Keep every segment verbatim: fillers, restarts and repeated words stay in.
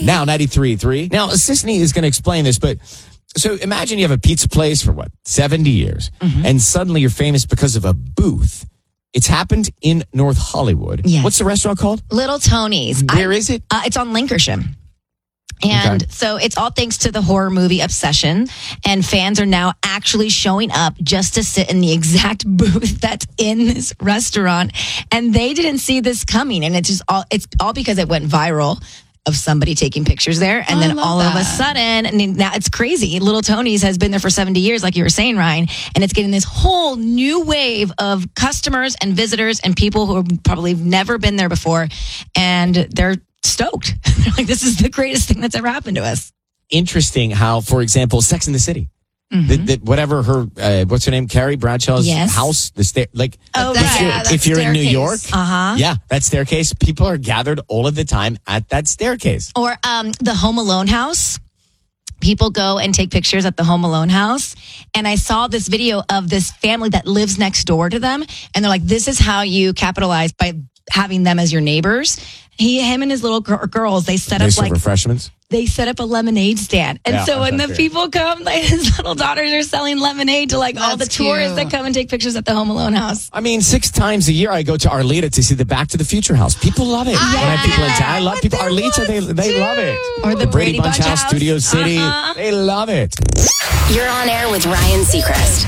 Now ninety-three point three. Now, Sisney is going to explain this, but so imagine you have a pizza place for what, seventy years, mm-hmm. and suddenly you're famous because of a booth. It's happened in North Hollywood. Yes. What's the restaurant called? Little Tony's. Where I, is it? Uh, it's on Lancashire. And okay. so it's all thanks to the horror movie Obsession. And fans are now actually showing up just to sit in the exact booth that's in this restaurant. And they didn't see this coming. And it's just all, it's all because it went viral of somebody taking pictures there. And oh, then all that. of a sudden, and now it's crazy. Little Tony's has been there for seventy years, like you were saying, Ryan. And it's getting this whole new wave of customers and visitors and people who have probably never been there before. And they're stoked. They're like, this is the greatest thing that's ever happened to us. Interesting how, for example, Sex and the City. Mm-hmm. That, that whatever her, uh, what's her name, Carrie Bradshaw's yes. house, the stair, like oh, if yeah, you're, that if you're in New York, uh-huh. yeah, that staircase, people are gathered all of the time at that staircase. Or um, the Home Alone house. People go and take pictures at the Home Alone house. And I saw this video of this family that lives next door to them. And they're like, this is how you capitalize by having them as your neighbors. He, him and his little gr- girls, they set they up serve like refreshments. They set up a lemonade stand. And yeah, so when the great. people come, like his little daughters are selling lemonade to like That's all the tourists cute. that come and take pictures at the Home Alone house. I mean, six times a year I go to Arleta to see the Back to the Future house. People love it. I when I have people in know. town, I love people. Arleta, they they love it. Or the, the Brady, Brady Bunch, Bunch house, house, Studio City, uh-huh. they love it. You're on air with Ryan Seacrest.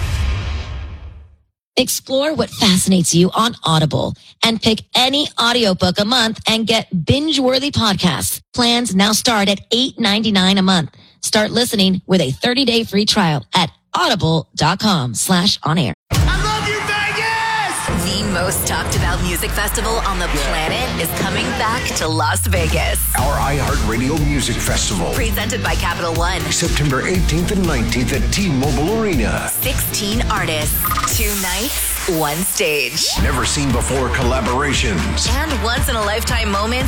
Explore what fascinates you on Audible and pick any audiobook a month and get binge-worthy podcasts. Plans now start at eight ninety-nine a month. Start listening with a thirty-day free trial at audible.com slash on air. I love you, Vegas! The most talked about music festival on the planet is coming back to Las Vegas. Our iHeartRadio Music Festival. Presented by Capital One. September eighteenth and nineteenth at T-Mobile Arena. sixteen artists, two nights, one stage. Never seen before collaborations. And once in a lifetime moments